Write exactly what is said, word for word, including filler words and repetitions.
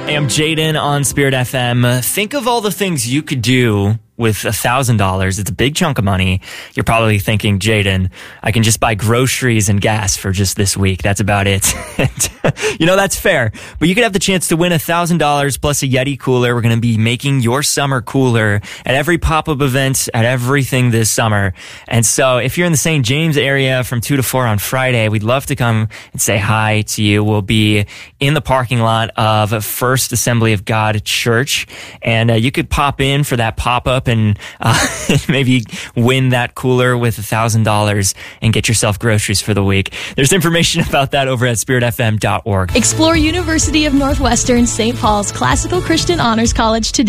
Hey, I'm Jaden on Spirit F M. Think of all the things you could do with a thousand dollars. It's a big chunk of money. You're probably thinking, Jaden, I can just buy groceries and gas for just this week. That's about it. You know, that's fair. But you could have the chance to win a thousand dollars plus a Yeti cooler. We're going to be making your summer cooler at every pop-up event, at everything this summer. And so if you're in the Saint James area from two to four on Friday, we'd love to come and say hi to you. We'll be in the parking lot of First Assembly of God Church. And uh, you could pop in for that pop-up and uh, maybe win that cooler with a thousand dollars and get yourself groceries for the week. There's information about that over at spirit f m dot org. Explore University of Northwestern Saint Paul's Classical Christian Honors College today.